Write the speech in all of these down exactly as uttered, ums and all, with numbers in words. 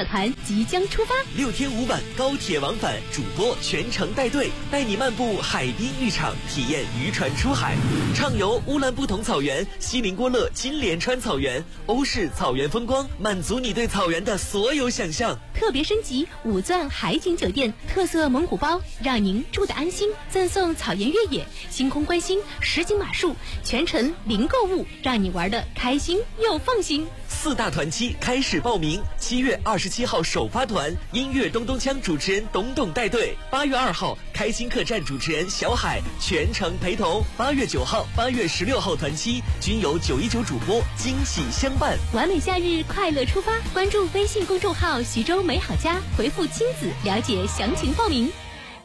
马团即将出发， 六天五晚高铁往返，主播全程带队，带你漫步海滨浴场，体验渔船出海，畅游乌兰布统草原、锡林郭勒金莲川草原、欧式草原风光，满足你对草原的所有想象。 特别升级五钻海景酒店，特色蒙古包，让您住得安心，赠送草原越野、星空观星、实景马术，全程零购物，让你玩得开心又放心。 四大团期开始报名，七月二十七号首发团，音乐咚咚锵主持人董董带队；八月二号，开心客栈主持人小海全程陪同；八月九号、八月十六号团期均由九一九主播惊喜相伴。 完美夏日，快乐出发！关注微信公众号徐州美好家，回复亲子了解详情报名。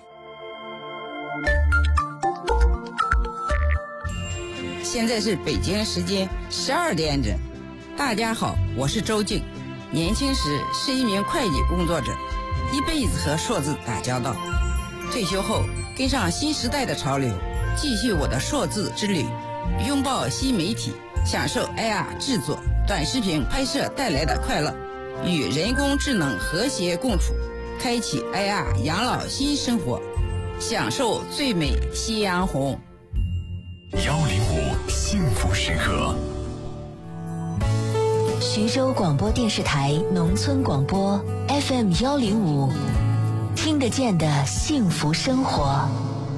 现在是北京时间十二点整。大家好，我是周静。年轻时是一名会计工作者，一辈子和数字打交道。退休后跟上新时代的潮流，继续我的数字之旅，拥抱新媒体，享受 A R 制作、短视频拍摄带来的快乐，与人工智能和谐共处，开启 A R 养老新生活，享受最美夕阳红。 幺零五幸福时刻。 徐州广播电视台农村广播 F M 幺零五，听得见的幸福生活。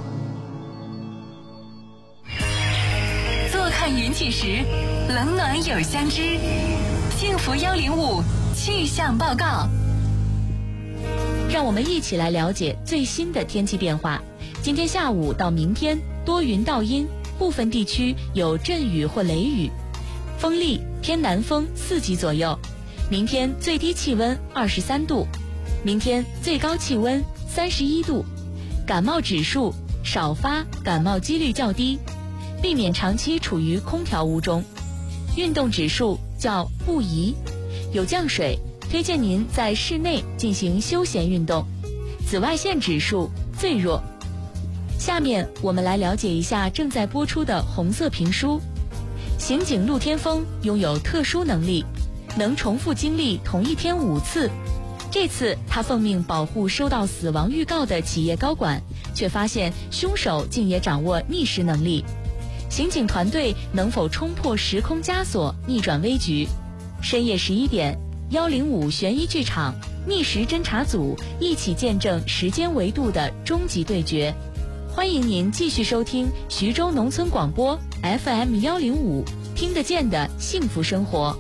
坐看云起时，冷暖有相知。幸福幺零五气象报告， 让我们一起来了解最新的天气变化。今天下午到明天多云到阴，部分地区有阵雨或雷雨，风力偏南风四级左右。明天最低气温二十三度，明天最高气温三十一度。感冒指数少发，感冒几率较低，避免长期处于空调屋中。运动指数较不宜，有降水，推荐您在室内进行休闲运动。紫外线指数最弱。下面我们来了解一下正在播出的红色评书。刑警陆天峰拥有特殊能力，能重复经历同一天五次。这次他奉命保护收到死亡预告的企业高管，却发现凶手竟也掌握逆时能力。刑警团队能否冲破时空枷锁，逆转危局？深夜十一点，幺零五悬疑剧场逆时侦查组一起见证时间维度的终极对决。欢迎您继续收听徐州农村广播 F M 幺零五，听得见的幸福生活。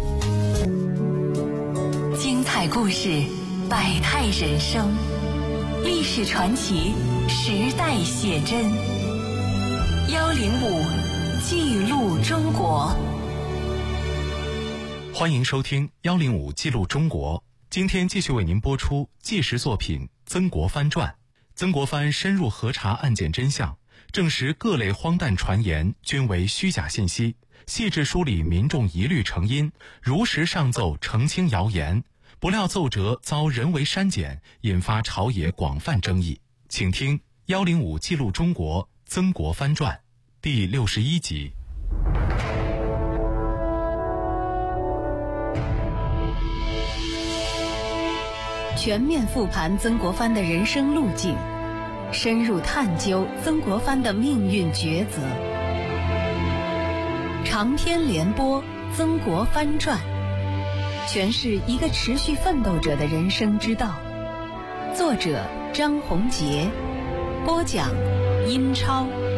精彩故事，百态人生，历史传奇，时代写真。幺零五记录中国。 欢迎收听幺零五记录中国。今天继续为您播出纪实作品《曾国藩传》。曾国藩深入核查案件真相，证实各类荒诞传言均为虚假信息，细致梳理民众疑虑成因，如实上奏澄清谣言。不料奏折遭人为删减，引发朝野广泛争议。请听幺零五记录中国曾国藩传第六十一集。 全面复盘曾国藩的人生路径，深入探究曾国藩的命运抉择。长篇连播《曾国藩传》，诠释一个持续奋斗者的人生之道。作者张宏杰，播讲殷超。